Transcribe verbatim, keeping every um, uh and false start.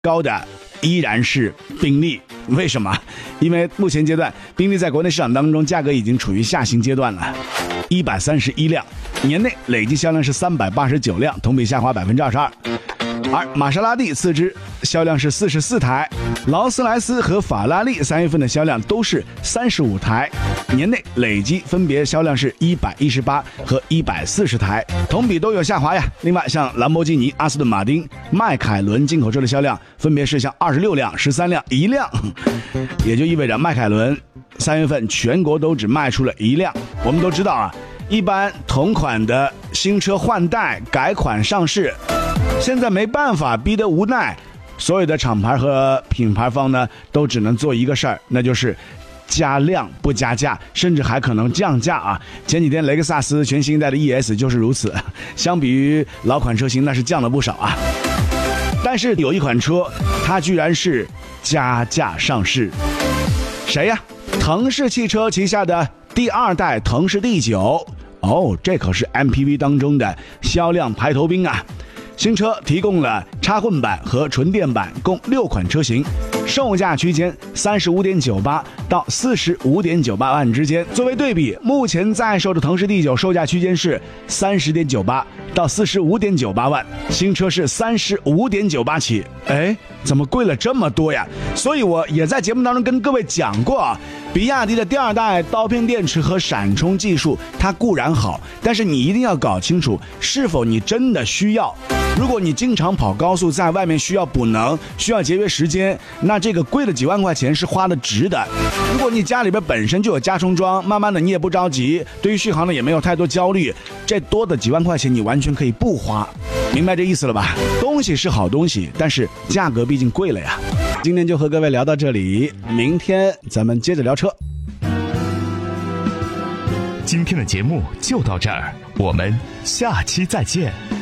高的依然是宾利。为什么？因为目前阶段宾利在国内市场当中价格已经处于下行阶段了，一百三十一辆，年内累计销量是三百八十九辆，同比下滑百分之二十二。而玛莎拉蒂次之，销量是四十四台，劳斯莱斯和法拉利三月份的销量都是三十五台，年内累计分别销量是一百一十八和一百四十台，同比都有下滑呀。另外，像兰博基尼、阿斯顿马丁、迈凯伦进口车的销量分别是像二十六辆、十三辆、一辆，也就意味着迈凯伦三月份全国都只卖出了一辆。我们都知道啊，一般同款的新车换代、改款上市，现在没办法，逼得无奈，所有的厂牌和品牌方呢，都只能做一个事儿，那就是加量不加价，甚至还可能降价啊！前几天雷克萨斯全新一代的 E S 就是如此，相比于老款车型那是降了不少啊。但是有一款车，它居然是加价上市，谁呀？腾势汽车旗下的第二代腾势 D 九，哦，这可是 M P V 当中的销量排头兵啊！新车提供了插混版和纯电版共六款车型，售价区间三十五点九八到四十五点九八万之间。作为对比，目前在售的腾势 D 九售价区间是三十点九八到四十五点九八万，新车是三十五点九八起。哎，怎么贵了这么多呀？所以我也在节目当中跟各位讲过啊，比亚迪的第二代刀片电池和闪充技术它固然好，但是你一定要搞清楚是否你真的需要。如果你经常跑高速，在外面需要补能，需要节约时间，那这个贵了几万块钱是花的值的。如果你家里边本身就有加充桩，慢慢的你也不着急，对于续航呢也没有太多焦虑，这多的几万块钱你完全可以不花。明白这意思了吧？东西是好东西，但是价格毕竟贵了呀。今天就和各位聊到这里，明天咱们接着聊车。 今天的节目就到这儿，我们下期再见。